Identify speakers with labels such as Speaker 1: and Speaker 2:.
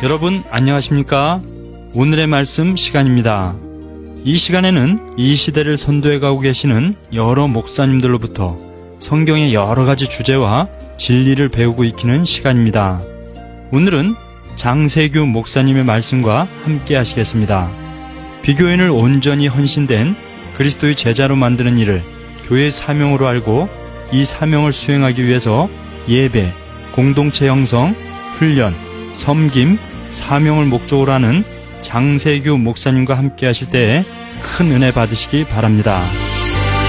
Speaker 1: 여러분 안녕하십니까? 오늘의 말씀 시간입니다. 이 시간에는 이 시대를 선도해가고 계시는 여러 목사님들로부터 성경의 여러 가지 주제와 진리를 배우고 익히는 시간입니다. 오늘은 장세규 목사님의 말씀과 함께 하시겠습니다. 비교인을 온전히 헌신된 그리스도의 제자로 만드는 일을 교회의 사명으로 알고 이 사명을 수행하기 위해서 예배, 공동체 형성, 훈련, 섬김, 사명을 목적으로 하는 장세규 목사님과 함께 하실 때에 큰 은혜 받으시기 바랍니다.